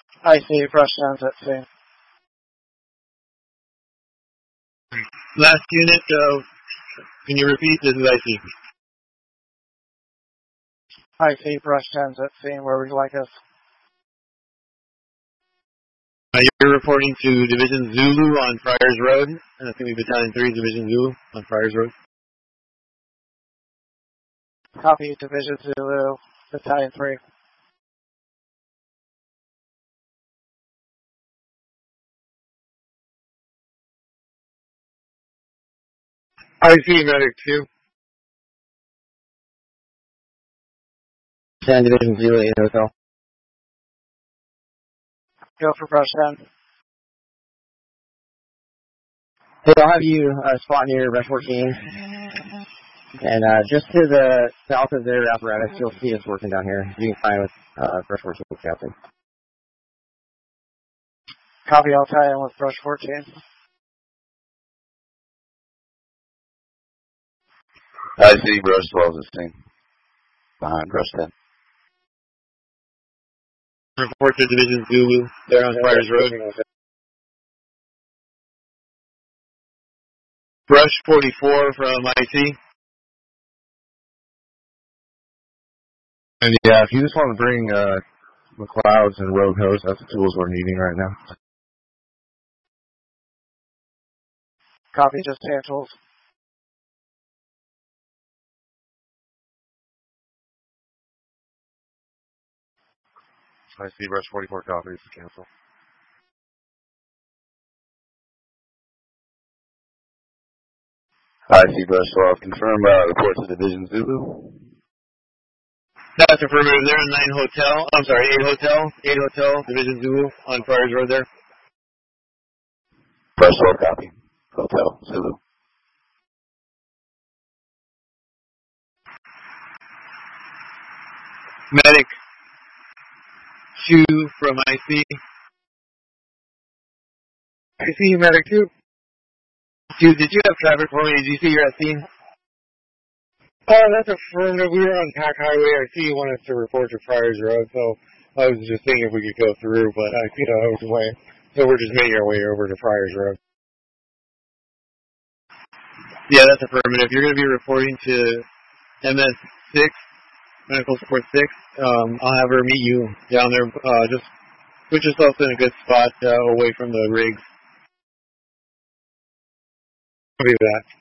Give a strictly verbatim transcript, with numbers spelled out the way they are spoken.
I see, brush downs at scene. Last unit, uh, can you repeat? This is I C. I see, brush downs at scene. Where would you like us? Uh, you're reporting to Division Zulu on Friars Road. And that's going to be Battalion three, Division Zulu on Friars Road. Copy, Division Zulu, Battalion three. I see, Medic two. ten Division Zulu, eight Hotel. Go for brush down. Hey, I'll have you uh, spot near Rush fourteen. And uh, just to the south of their apparatus, you'll see us working down here. You can find with uh, Rush fourteen, Captain. Copy, I'll tie in with brush fourteen. I see, brush twelve is seen. Behind brush ten. Report to Division Zulu. They're on Friars Road. Brush forty-four from I C. And yeah, if you just want to bring uh, McLeod's and Rogue Hose, that's the tools we're needing right now. Copy, just hand tools. I see, brush forty-four copies, cancel. I see, brush twelve. Confirm uh, report to Division Zulu. That's affirmative. They're in nine Hotel. I'm sorry, eight Hotel. eight Hotel, Division Zulu on Friars Road there. Brush twelve copy. Hotel, Zulu. Medic two from I C. I see, Medic two. Dude, did you have traffic for me? Did you see you're at scene? Oh, that's affirmative. We were on Pack Highway. I see you want us to report to Friars Road, so I was just thinking if we could go through, but I, you know, I was away. So we're just making our way over to Friars Road. Yeah, that's affirmative. You're going to be reporting to M S six, Medical Support six. Um, I'll have her meet you down there. Uh, just put yourself in a good spot uh, away from the rigs. Copy that.